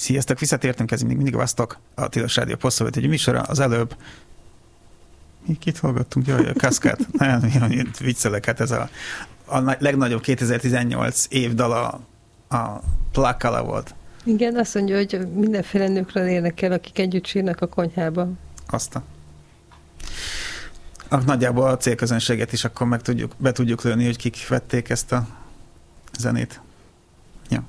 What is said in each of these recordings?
Sziasztok, visszatértünk, ez mindig Vasztok, a Tilos Rádió Posztszövetőgyi műsora. Az előbb kit hallgattunk? Jaj, a Kaszkát. Nagyon viccelek, hát ez a legnagyobb 2018 év dala a Plakala volt. Igen, azt mondja, hogy mindenféle nőkről érnek el, akik együtt sírnak a konyhában. Nagyjából a célközönséget is akkor be tudjuk lőni, hogy kik vették ezt a zenét. Ja.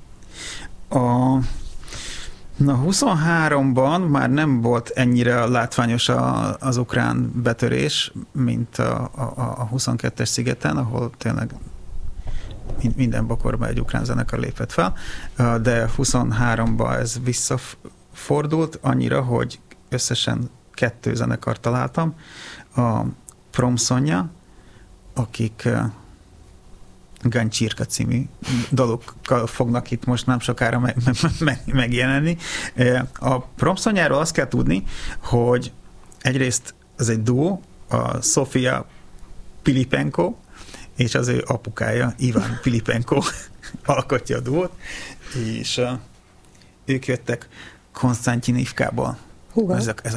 Na 23-ban már nem volt ennyire látványos az ukrán betörés, mint a 22-es szigeten, ahol tényleg minden bokorban egy ukrán zenekar lépett fel, de 23-ban ez visszafordult annyira, hogy összesen 2 zenekart találtam. A Promszonya, akik Gancsirka című dalokkal fognak itt most nem sokára megjelenni. A Promszonyáról azt kell tudni, hogy egyrészt ez egy duó, a Sofia Pilipenko, és az ő apukája, Iván Pilipenko alkotja a duót, és ők jöttek Konstantinivkából. Ez a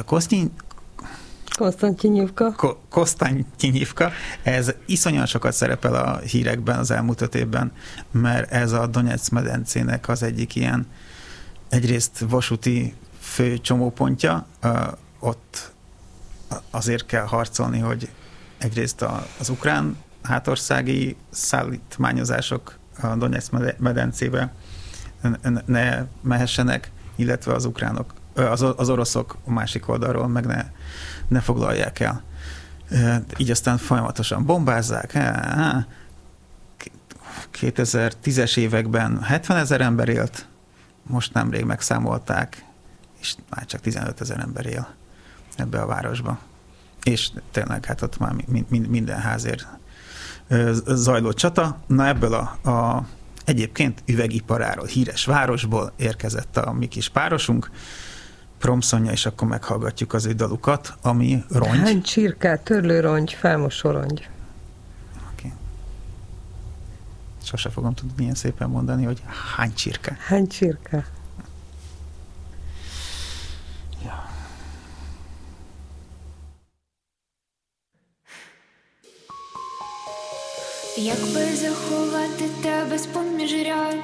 Konstantinivka, ez iszonyan sokat szerepel a hírekben az elmúlt 5 évben, mert ez a Donetsz medencének az egyik ilyen egyrészt vasúti fő csomópontja, ott azért kell harcolni, hogy egyrészt az ukrán hátországi szállítmányozások a Donetsz medencébe ne mehessenek, illetve az ukránok, az oroszok a másik oldalról meg ne foglalják el. Így aztán folyamatosan bombázzák. 2010-es években 70 000 ember élt, most nemrég megszámolták, és már csak 15 000 ember él ebbe a városba. És tényleg, hát ott már minden házért zajló csata. Na ebből a egyébként üvegiparáról híres városból érkezett a mi kis párosunk, Promszonya, és akkor meghallgatjuk az ő dalukat, ami rongy. Hánycsirká, törlőrongy, felmosó rongy. Okay. Sose fogom tudni milyen szépen mondani, hogy hánycsirká. Hánycsirká. Ja. Як би заховати тебе з-поміж ряд